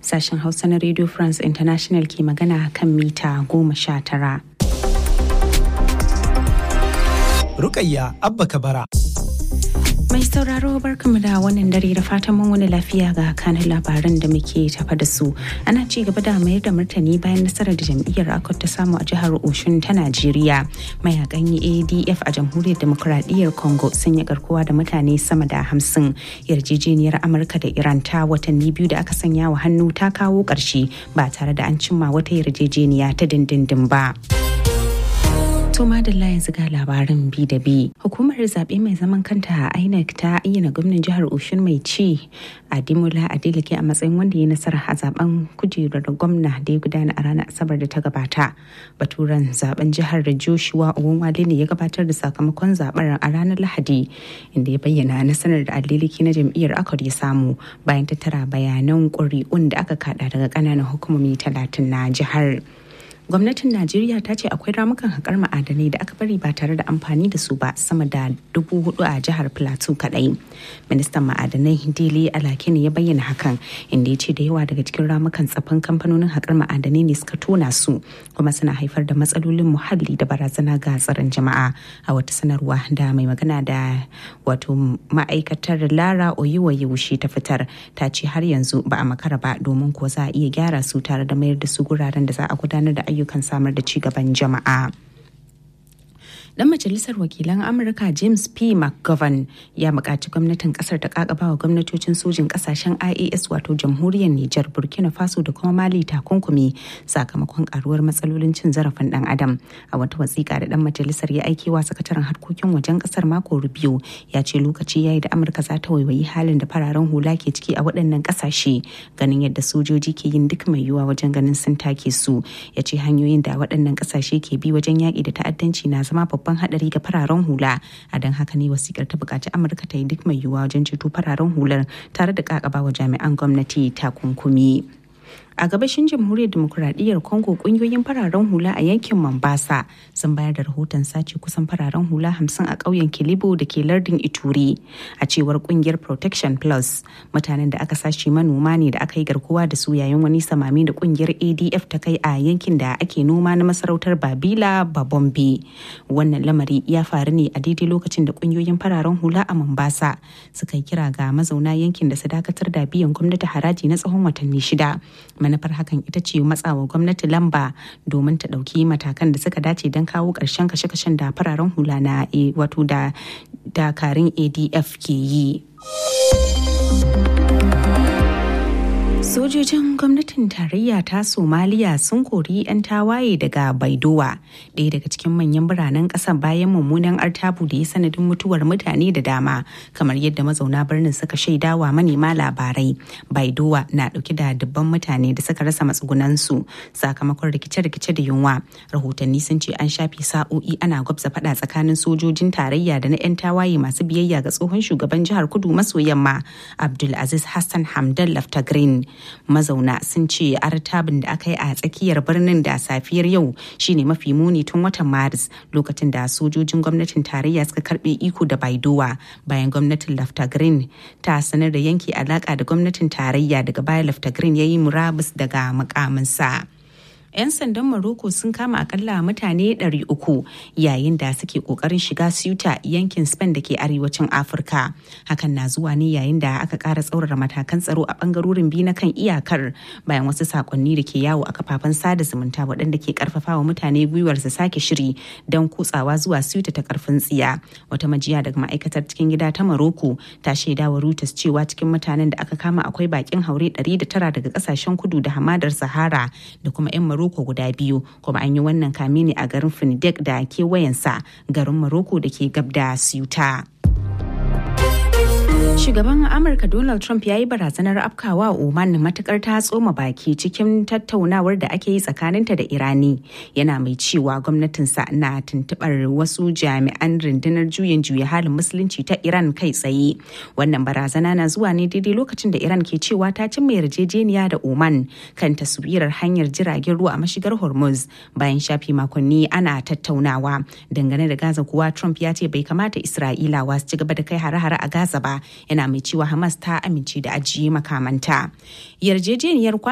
Sashen Hausa na Radio France International ke magana kan mita 19. Rukayya Abba Kabara. Mai sauraro barkamu da wannan dare da fatan mun wani lafiya ga kanin labaran da muke tafa da su. Ana ci gaba da mayar da martani bayan nasarar da jam'iyyar ACOT ta samu a jihar Oshun ta Najeriya. Mayakan ADF a Jamhuriyar Demokuraɗiyyar Congo sun yi garkuwa da mutane sama da 50. Yarjejeniyar Amurka da Iran ta watanni biyu da aka sanya wa hannu ta kawo ƙarshe ba tare da an cimma wata yarjejeniya ta dindindin ba. To madalla yanzu ga labarin bi da bi. Hukumar zaɓe mai zaman kanta a INEC ta ayyana gwamnan jihar Oshun mai ci Ademola Adeleke a matsayin wanda ya nasara a zaben kujerar gwamna da ya gudana a ranar Asabar da ta gabata. Baturen zaben jihar Joshua Owonwale ne ya gabatar da sakamakon zaben a ranar Lahadi, inda ya bayyana nasarar da Adeleke na jam'iyyar ACOT ya samu bayan tattara bayanan ƙuri'un da aka kada daga ƙananan hukumomi 30 na jihar. Gwamnatin Najeriya ta ce akwai ramukan haƙar ma'adanai da aka bari ba tare da amfani da su ba sama da 4,000 a jihar Plateau kaɗai. Ministan ma'adanai Dele Alake ne ya bayyana hakan, inda ya ce da yawa daga cikin ramukan tsafin kamfanonin haƙar ma'adanai ne suka tona su kuma suna haifar da matsalolin muhalli da barazana ga tsaron jama'a. A wata sanarwa da mai magana da wato ma'aikatar Lara Oyiwaye ta fitar, ta ce har yanzu ba a makara ba domin ko za a iya gyara su tare da mayar da su guraren da za a gudanar da ayyukan samar da ci gaban jama'a. Dan majalisar wakilan Amurka James P. McGovern ya buƙaci gwamnatin ƙasar ta kakaba wa gwamnatocin sojin ƙasashen IAS wato jamhuriyar Nijar, Burkina Faso da kuma Mali takunkumi sakamakon karuwar matsalolin cin zarafin ɗan adam. A wata wasiƙa da dan majalisar ya aikewa sakataren harkokin wajen ƙasar Marco Rubio, ya ce lokaci yayi da Amurka za ta waiwayi halin da fararen hula ke ciki a waɗannan ƙasashe, ganin yadda sojoji ke yin duk mai yiwuwa wajen ganin sun take su. Ya ce hanyoyin da waɗannan ƙasashe ke bi wajen yaƙi da ta'addanci na zama babban hadari ga fararen hula, a don haka ne wasikar ta bukaci Amurka ta yi duk mai yiwuwa wajen ceto fararen hular tare da kakaba wa jami'an gwamnati takunkumi. A gabashin jamhuriyar demokuraɗiyyar Congo, ƙungiyoyin fararen hula a yankin Mombasa sun bayar da rahoton sace kusan fararen hula 50 a ƙauyen Kilibo da ke lardin Ituri. A cewar ƙungiyar Protection Plus, mutanen da aka sace manoma ne da aka yi garkuwa da su yayin wani samami da ƙungiyar ADF ta kai a yankin da ake noma na masarautar Babila Babombe. Wannan lamari ya faru ne a daidai lokacin da ƙungiyoyin fararen hula a Mombasa suka yi kira ga mazauna yankin da su dakatar da biyan gwamnati haraji na tsawon watanni 6. Manufar hakan ita ce matsawa gwamnati lamba domin ta ɗauki matakan da suka dace don kawo ƙarshen kashe-kashen da fararen hula na wato da dakarun ADF ke yi. Sojojin gwamnatin tarayya ta Somaliya sun kori 'yan tawaye daga Baidowa, ɗaya daga cikin manyan biranen ƙasar bayan mummunan artabu da ya sanadin mutuwar mutane da dama, kamar yadda mazauna birnin suka shaidawa manema labarai. Baidowa na ɗauke da dubban mutane da suka rasa matsugunansu sakamakon rikice-rikice da yunwa. Rahotanni sun ce an shafe sa'o'i ana gwabza faɗa tsakanin sojojin tarayya da na 'yan tawaye masu biyayya ga tsohon shugaban jihar Kudu maso yamma Abdulaziz Hassan Hamdan Laftagrin. Mazauna sun ce artabin da aka yi a tsakiyar birnin da safiyar yau shine mafi muni tun watan Maris, lokacin da sojojin gwamnatin tarayya suka karbe iko da Baidowa bayan gwamnatin Laftagrin ta sanar da yanke alaka da gwamnatin tarayya. Daga baya Laftagrin ya yi murabus daga mukaminsa. 'Yan sandan Morocco sun kama akalla mutane 300 yayin da suke kokarin shiga Ceuta, yankin Spain da ke arewacin Afirka. Hakan na zuwa ne yayin da aka ƙara tsaurara matakan tsaro a bangarorin biyu na kan iyakar bayan wasu sakonni da ke yawo a kafafen sada zumunta waɗanda ke karfafawa mutane gwiwar su sake shiri don kutsawa zuwa Ceuta ta karfin tsiya. Wata majiya daga ma'aikatar cikin gida ta Morocco ta shaidawa Reuters cewa cikin mutanen da aka kama akwai bakin haure 109 daga kasashen kudu da hamadar Sahara da kuma 'yan Morocco guda biyu, kuma an yi wannan kame ne a garin Finidek da kewayensa, garin Morocco da ke gab da Ceuta. Shugaban Amurka Donald Trump ya yi barazanar afkawa Oman matukar ta tsoma baki cikin tattaunawar da ake yi tsakaninta da Irani. Yana mai cewa gwamnatinsa na tuntubar wasu jami'an rundunar juyin juya halin musulunci ta Iran kai tsaye. Wannan barazana na zuwa ne daidai lokacin da Iran ke cewa ta cimma yarjejeniya da Oman kan taswirar hanyar jiragen ruwa a mashigar Hormuz bayan shafi makonni ana tattaunawa. Dangane da Gaza kuwa, Trump ya ce bai kamata Isra'ilawa su ci gaba da kai hare-hare a Gaza ba. Yana mai cewa Hamas ta amince da ajiye makamanta. Yarjejeniyar